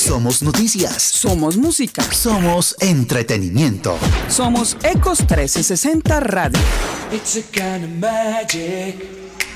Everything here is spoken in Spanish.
Somos noticias. Somos música. Somos entretenimiento. Somos Ecos 1360 Radio. It's a kind of magic.